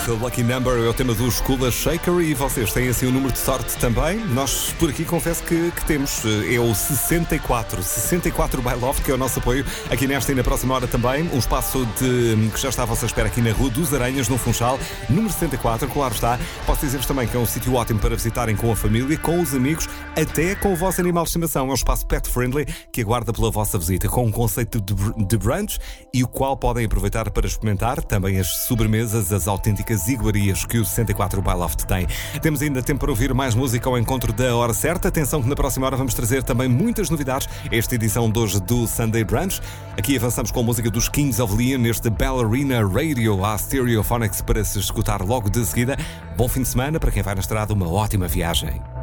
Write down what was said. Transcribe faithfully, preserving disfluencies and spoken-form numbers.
Special Lucky Number é o tema do Kula Shaker e vocês têm assim o número de sorte também. Nós por aqui confesso que, que temos, é o sessenta e quatro, sessenta e quatro by Loft, que é o nosso apoio aqui nesta e na próxima hora também. Um espaço de, que já está à vossa espera aqui na Rua dos Aranhas, no Funchal, número sessenta e quatro, claro está. Posso dizer-vos também que é um sítio ótimo para visitarem com a família, com os amigos, até com o vosso animal de estimação. É um espaço pet friendly que aguarda pela vossa visita, com um conceito de, de brunch e o qual podem aproveitar para experimentar também as sobremesas, as autênticas iguarias que o sessenta e quatro by Loft tem. Temos ainda tempo para ouvir mais música ao encontro da hora certa. Atenção que na próxima hora vamos trazer também muitas novidades. Esta edição de hoje do Sunday Brunch. Aqui avançamos com a música dos Kings of Leon neste Ballerina Radio à Stereophonics para se escutar logo de seguida. Bom fim de semana para quem vai na estrada, uma ótima viagem.